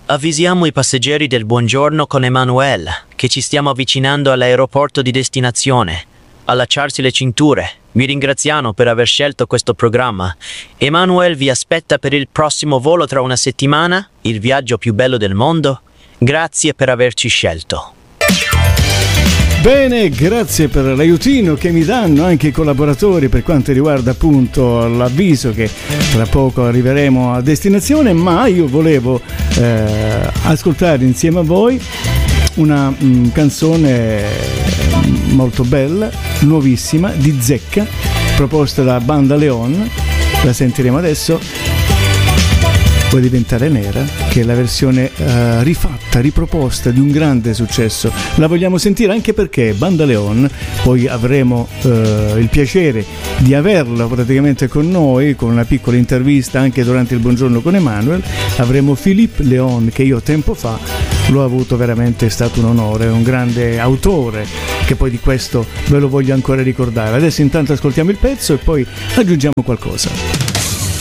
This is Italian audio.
Avvisiamo i passeggeri del Buongiorno con Emanuele che ci stiamo avvicinando all'aeroporto di destinazione. Allacciarsi le cinture. Vi ringraziamo per aver scelto questo programma. Emanuele vi aspetta per il prossimo volo tra una settimana, il viaggio più bello del mondo. Grazie per averci scelto. Bene, grazie per l'aiutino che mi danno anche i collaboratori per quanto riguarda appunto l'avviso che tra poco arriveremo a destinazione, ma io volevo ascoltare insieme a voi una canzone molto bella, nuovissima, di Zecca, proposta da Banda Leon. La sentiremo adesso. Puoi diventare nera, che è la versione rifatta, riproposta di un grande successo. La vogliamo sentire anche perché Banda Leon, poi avremo il piacere di averla praticamente con noi, con una piccola intervista anche durante il Buongiorno con Emanuele. Avremo Philippe Leon, che io tempo fa l'ho avuto, veramente è stato un onore, un grande autore, che poi di questo ve lo voglio ancora ricordare. Adesso intanto ascoltiamo il pezzo e poi aggiungiamo qualcosa.